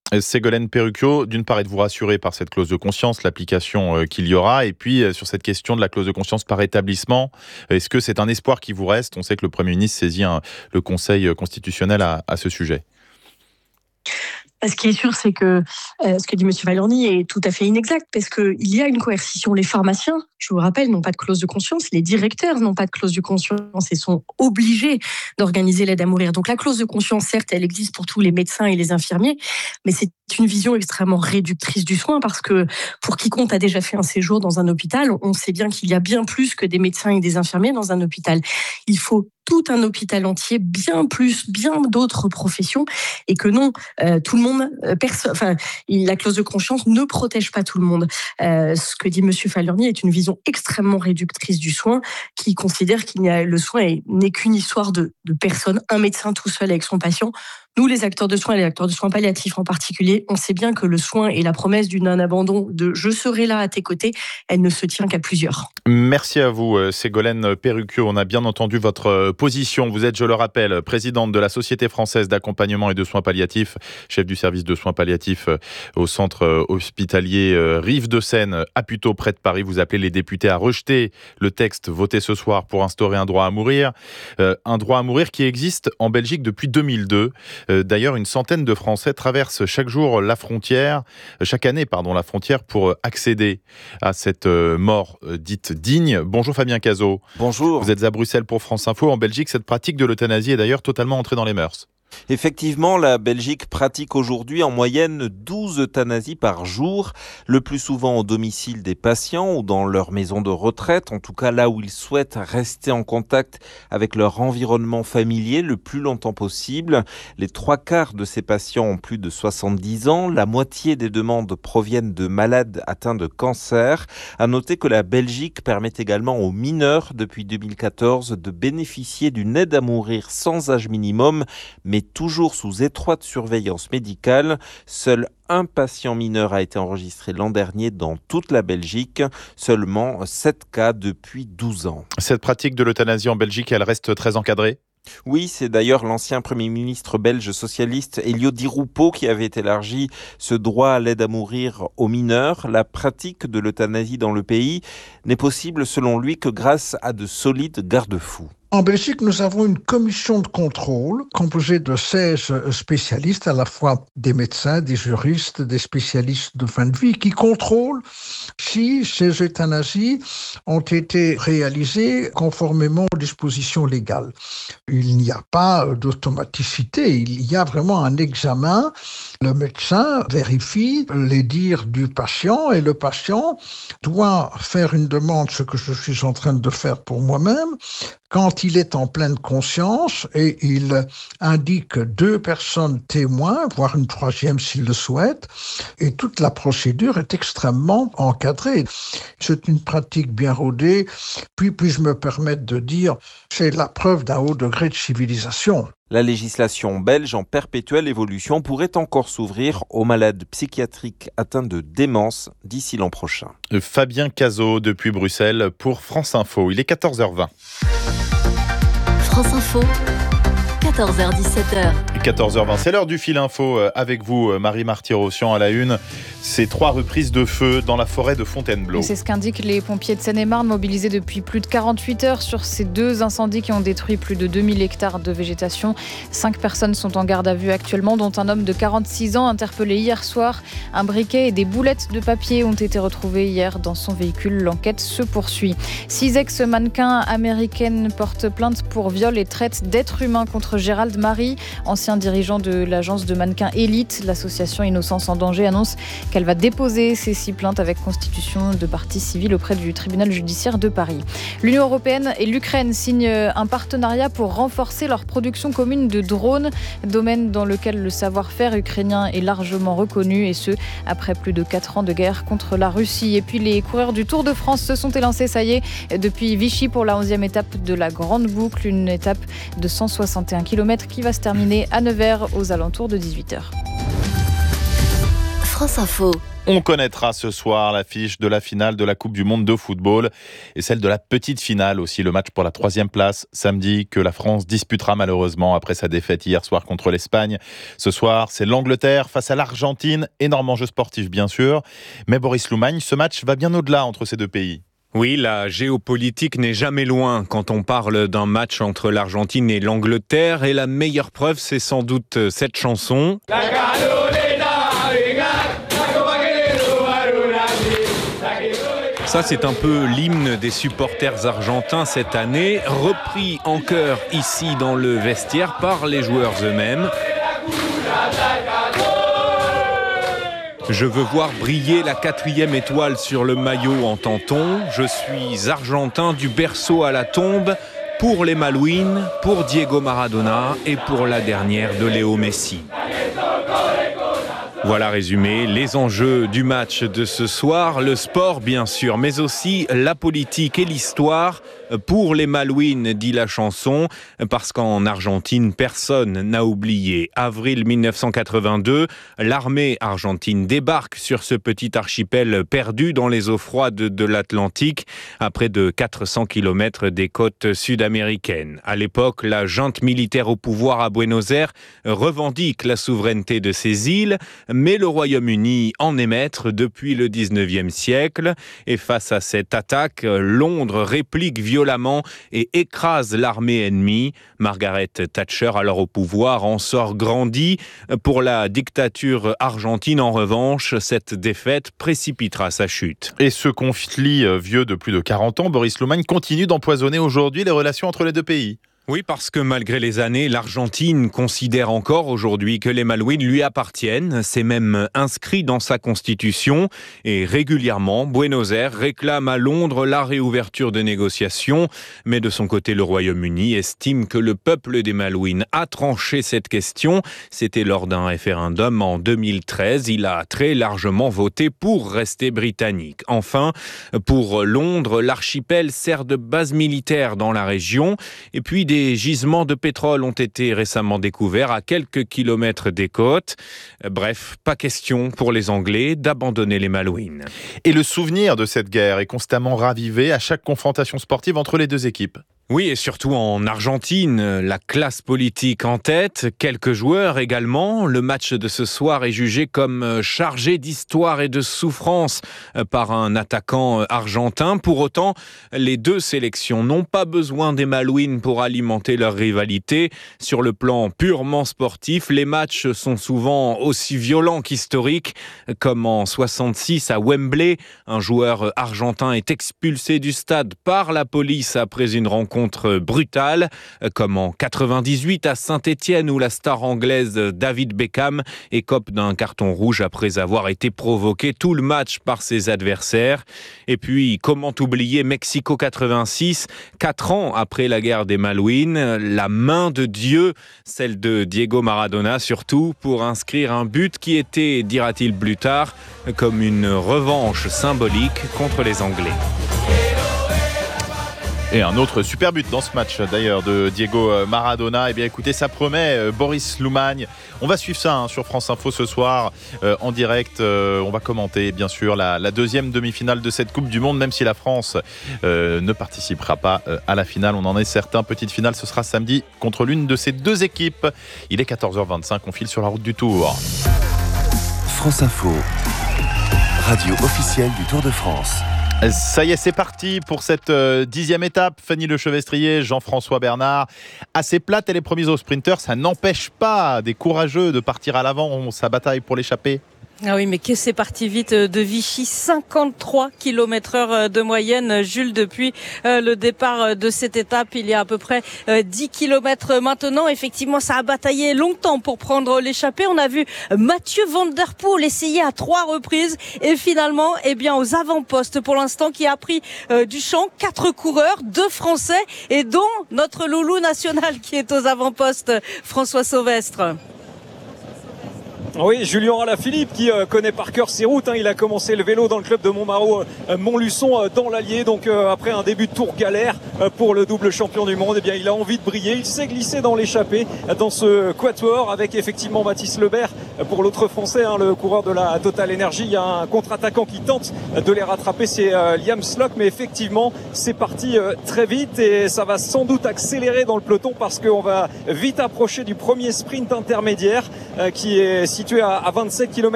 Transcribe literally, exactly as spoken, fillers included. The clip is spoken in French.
Ségolène Perruchio, d'une part, êtes-vous rassurée par cette clause de conscience, l'application euh, qu'il y aura, et puis euh, sur cette question de la clause de conscience par établissement, est-ce que c'est un espoir qui vous reste ? On sait que le Premier ministre saisit un, le Conseil constitutionnel à, à ce sujet. Ce qui est sûr, c'est que euh, ce que dit M. Valerny est tout à fait inexact, parce qu'il y a une coercition. Les pharmaciens, je vous rappelle, n'ont pas de clause de conscience. Les directeurs n'ont pas de clause de conscience et sont obligés d'organiser l'aide à mourir. Donc la clause de conscience, certes, elle existe pour tous les médecins et les infirmiers, mais c'est une vision extrêmement réductrice du soin, parce que pour quiconque a déjà fait un séjour dans un hôpital, on sait bien qu'il y a bien plus que des médecins et des infirmiers dans un hôpital. Il faut tout un hôpital entier, bien plus, bien d'autres professions, et que non, euh, tout le monde, euh, perso- enfin, la clause de conscience ne protège pas tout le monde. Euh, ce que dit M. Valerny est une vision extrêmement réductrice du soin, qui considère qu'il n'y a, le soin est, n'est qu'une histoire de, de personnes, un médecin tout seul avec son patient. Nous, les acteurs de soins, et les acteurs de soins palliatifs en particulier, on sait bien que le soin et la promesse d'un abandon de « je serai là à tes côtés », elle ne se tient qu'à plusieurs. Merci à vous, Ségolène Perruchio. On a bien entendu votre position. Vous êtes, je le rappelle, présidente de la Société française d'accompagnement et de soins palliatifs, chef du service de soins palliatifs au centre hospitalier Rive-de-Seine, à Puteaux, près de Paris. Vous appelez les députés à rejeter le texte voté ce soir pour instaurer un droit à mourir. Euh, un droit à mourir qui existe en Belgique depuis deux mille deux. D'ailleurs, une centaine de Français traversent chaque jour la frontière, chaque année, pardon, la frontière pour accéder à cette mort dite digne. Bonjour Fabien Cazot. Bonjour. Vous êtes à Bruxelles pour France Info. En Belgique, cette pratique de l'euthanasie est d'ailleurs totalement entrée dans les mœurs. Effectivement, la Belgique pratique aujourd'hui en moyenne douze euthanasies par jour, le plus souvent au domicile des patients ou dans leur maison de retraite, en tout cas là où ils souhaitent rester en contact avec leur environnement familier le plus longtemps possible. Les trois quarts de ces patients ont plus de soixante-dix ans, la moitié des demandes proviennent de malades atteints de cancer. À noter que la Belgique permet également aux mineurs depuis deux mille quatorze de bénéficier d'une aide à mourir sans âge minimum, mais toujours sous étroite surveillance médicale. Seul un patient mineur a été enregistré l'an dernier dans toute la Belgique, seulement sept cas depuis douze ans. Cette pratique de l'euthanasie en Belgique, elle reste très encadrée ? Oui, c'est d'ailleurs l'ancien Premier ministre belge socialiste Elio Di Rupo qui avait élargi ce droit à l'aide à mourir aux mineurs. La pratique de l'euthanasie dans le pays n'est possible selon lui que grâce à de solides garde-fous. En Belgique, nous avons une commission de contrôle composée de seize spécialistes, à la fois des médecins, des juristes, des spécialistes de fin de vie, qui contrôlent si ces euthanasies ont été réalisées conformément aux dispositions légales. Il n'y a pas d'automaticité, il y a vraiment un examen. Le médecin vérifie les dires du patient et le patient doit faire une demande, ce que je suis en train de faire pour moi-même, quand il est en pleine conscience et il indique deux personnes témoins, voire une troisième s'il le souhaite, et toute la procédure est extrêmement encadrée. C'est une pratique bien rodée, puis puis-je me permettre de dire, c'est la preuve d'un haut degré de civilisation. La législation belge en perpétuelle évolution pourrait encore s'ouvrir aux malades psychiatriques atteints de démence d'ici l'an prochain. Fabien Cazot depuis Bruxelles pour France Info. Il est quatorze heures vingt. France Info, quatorze heures dix-sept. quatorze heures vingt, c'est l'heure du fil info avec vous, Marie Marty-Rossian à la une. Ces trois reprises de feu dans la forêt de Fontainebleau. C'est ce qu'indiquent les pompiers de Seine-et-Marne, mobilisés depuis plus de quarante-huit heures sur ces deux incendies qui ont détruit plus de deux mille hectares de végétation. Cinq personnes sont en garde à vue actuellement, dont un homme de quarante-six ans interpellé hier soir. Un briquet et des boulettes de papier ont été retrouvés hier dans son véhicule. L'enquête se poursuit. Six ex-mannequins américaines portent plainte pour viol et traite d'êtres humains contre Gérald Marie, ancien dirigeant de l'agence de mannequins Élite. L'association Innocence en danger annonce qu'elle va déposer ces six plaintes avec constitution de partie civile auprès du tribunal judiciaire de Paris. L'Union européenne et l'Ukraine signent un partenariat pour renforcer leur production commune de drones, domaine dans lequel le savoir-faire ukrainien est largement reconnu, et ce, après plus de quatre ans de guerre contre la Russie. Et puis les coureurs du Tour de France se sont élancés, ça y est, depuis Vichy pour la onzième étape de la Grande Boucle, une étape de cent soixante et un kilomètres qui va se terminer à Nevers aux alentours de dix-huit heures. France Info. On connaîtra ce soir l'affiche de la finale de la Coupe du Monde de football et celle de la petite finale aussi, le match pour la troisième place samedi que la France disputera malheureusement après sa défaite hier soir contre l'Espagne. Ce soir, c'est l'Angleterre face à l'Argentine, énorme enjeu sportif bien sûr, mais Boris Loumagne, ce match va bien au-delà entre ces deux pays. Oui, la géopolitique n'est jamais loin quand on parle d'un match entre l'Argentine et l'Angleterre et la meilleure preuve, c'est sans doute cette chanson. Ça, c'est un peu l'hymne des supporters argentins cette année, repris en chœur ici dans le vestiaire par les joueurs eux-mêmes. Je veux voir briller la quatrième étoile sur le maillot, entend-on. Je suis argentin du berceau à la tombe, pour les Malouines, pour Diego Maradona et pour la dernière de Léo Messi. Voilà résumé les enjeux du match de ce soir, le sport bien sûr, mais aussi la politique et l'histoire. Pour les Malouines, dit la chanson, parce qu'en Argentine, personne n'a oublié. Avril mille neuf cent quatre-vingt-deux, l'armée argentine débarque sur ce petit archipel perdu dans les eaux froides de l'Atlantique, à près de quatre cents kilomètres des côtes sud-américaines. À l'époque, la junte militaire au pouvoir à Buenos Aires revendique la souveraineté de ces îles, mais le Royaume-Uni en est maître depuis le dix-neuvième siècle. Et face à cette attaque, Londres réplique violemment et écrase l'armée ennemie. Margaret Thatcher, alors au pouvoir, en sort grandie. Pour la dictature argentine, en revanche, cette défaite précipitera sa chute. Et ce conflit vieux de plus de quarante ans, Boris Loumagne, continue d'empoisonner aujourd'hui les relations entre les deux pays. Oui, parce que malgré les années, l'Argentine considère encore aujourd'hui que les Malouines lui appartiennent. C'est même inscrit dans sa constitution. Et régulièrement, Buenos Aires réclame à Londres la réouverture de négociations. Mais de son côté, le Royaume-Uni estime que le peuple des Malouines a tranché cette question. C'était lors d'un référendum en deux mille treize. Il a très largement voté pour rester britannique. Enfin, pour Londres, l'archipel sert de base militaire dans la région. Et puis des Des gisements de pétrole ont été récemment découverts à quelques kilomètres des côtes. Bref, pas question pour les Anglais d'abandonner les Malouines. Et le souvenir de cette guerre est constamment ravivé à chaque confrontation sportive entre les deux équipes. Oui, et surtout en Argentine, la classe politique en tête, quelques joueurs également. Le match de ce soir est jugé comme chargé d'histoire et de souffrance par un attaquant argentin. Pour autant, les deux sélections n'ont pas besoin des Malouines pour alimenter leur rivalité. Sur le plan purement sportif, les matchs sont souvent aussi violents qu'historiques, comme en soixante-six à Wembley. Un joueur argentin est expulsé du stade par la police après une rencontre brutale, comme en quatre-vingt-dix-huit à Saint-Étienne où la star anglaise David Beckham écope d'un carton rouge après avoir été provoqué tout le match par ses adversaires. Et puis, comment oublier Mexico quatre-vingt-six, quatre ans après la guerre des Malouines, la main de Dieu, celle de Diego Maradona surtout, pour inscrire un but qui était, dira-t-il plus tard, comme une revanche symbolique contre les Anglais. Et un autre super but dans ce match d'ailleurs de Diego Maradona. Eh bien écoutez, ça promet, Boris Loumagne. On va suivre ça hein, sur France Info ce soir euh, en direct. Euh, on va commenter bien sûr la, la deuxième demi-finale de cette Coupe du Monde, même si la France euh, ne participera pas euh, à la finale. On en est certain. Petite finale, ce sera samedi contre l'une de ces deux équipes. Il est quatorze heures vingt-cinq, on file sur la route du Tour. France Info, radio officielle du Tour de France. Ça y est, c'est parti pour cette euh, dixième étape. Fanny Lechevestrier, Jean-François Bernard. Assez plate, elle est promise aux sprinteurs. Ça n'empêche pas des courageux de partir à l'avant. Sa bataille pour l'échappée. Ah oui, mais que c'est parti vite de Vichy, cinquante-trois kilomètres heure de moyenne, Jules, depuis le départ de cette étape, il y a à peu près dix kilomètres maintenant. Effectivement, ça a bataillé longtemps pour prendre l'échappée. On a vu Mathieu Van Der Poel essayer à trois reprises et finalement, eh bien, aux avant-postes pour l'instant, qui a pris du champ, quatre coureurs, deux Français et dont notre loulou national qui est aux avant-postes, François Sauvestre. Oui, Julien Alaphilippe qui euh, connaît par cœur ses routes. Hein. Il a commencé le vélo dans le club de Montmarault, euh, Montluçon, euh, dans l'Allier. Donc euh, après un début de tour galère euh, pour le double champion du monde, eh bien, il a envie de briller. Il s'est glissé dans l'échappée, euh, dans ce quatuor avec effectivement Mathis Lebert pour l'autre Français, hein, le coureur de la Total Energy. Il y a un contre-attaquant qui tente de les rattraper, c'est euh, Liam Slock, mais effectivement c'est parti euh, très vite et ça va sans doute accélérer dans le peloton parce qu'on va vite approcher du premier sprint intermédiaire euh, qui est situé à, à vingt-sept kilomètres